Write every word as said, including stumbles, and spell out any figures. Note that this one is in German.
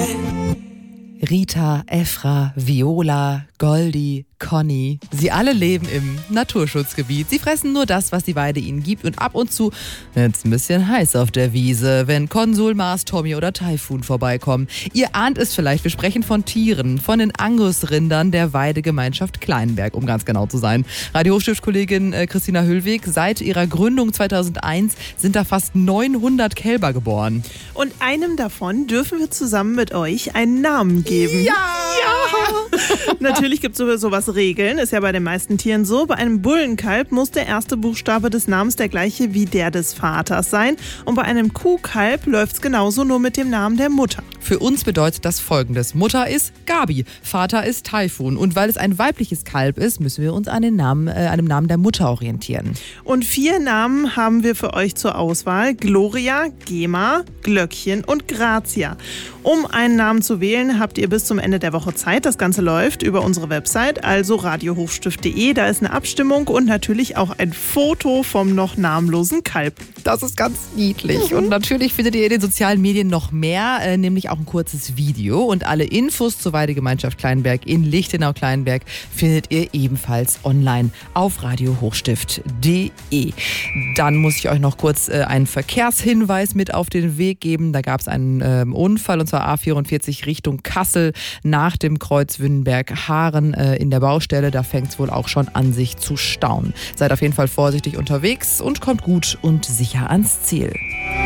Rita, Efra, Viola, Goldi, Conny. Sie alle leben im Naturschutzgebiet. Sie fressen nur das, was die Weide ihnen gibt. Und ab und zu wird's ein bisschen heiß auf der Wiese, wenn Konsul, Mars, Tommy oder Taifun vorbeikommen. Ihr ahnt es vielleicht, wir sprechen von Tieren, von den Angusrindern der Weidegemeinschaft Kleinberg, um ganz genau zu sein. Radio Hochstift-Kollegin äh, Christina Hüllweg, seit ihrer Gründung zweitausendeins sind da fast neunhundert Kälber geboren. Und einem davon dürfen wir zusammen mit euch einen Namen geben. Ja! Ja! Natürlich gibt es sowas Regeln, ist ja bei den meisten Tieren so. Bei einem Bullenkalb muss der erste Buchstabe des Namens der gleiche wie der des Vaters sein. Und bei einem Kuhkalb läuft es genauso, nur mit dem Namen der Mutter. Für uns bedeutet das Folgendes. Mutter ist Gabi, Vater ist Taifun. Und weil es ein weibliches Kalb ist, müssen wir uns an den Namen, äh, an dem Namen der Mutter orientieren. Und vier Namen haben wir für euch zur Auswahl. Gloria, Gema, Glöckchen und Grazia. Um einen Namen zu wählen, habt ihr bis zum Ende der Woche Zeit. Das Ganze läuft über unsere Website, also radio hochstift punkt de. Da ist eine Abstimmung und natürlich auch ein Foto vom noch namenlosen Kalb. Das ist ganz niedlich. Und natürlich findet ihr in den sozialen Medien noch mehr, äh, nämlich auch ein kurzes Video. Und alle Infos zur Weidegemeinschaft Kleinberg in Lichtenau-Kleinberg findet ihr ebenfalls online auf radio hochstift punkt de. Dann muss ich euch noch kurz äh, einen Verkehrshinweis mit auf den Weg geben. Da gab es einen äh, Unfall, und zwar A vierundvierzig Richtung Kassel nach dem Kreuz Wünnenberg-Haaren äh, in der Baustelle. Da fängt es wohl auch schon an, sich zu stauen. Seid auf jeden Fall vorsichtig unterwegs und kommt gut und sicher ans Ziel.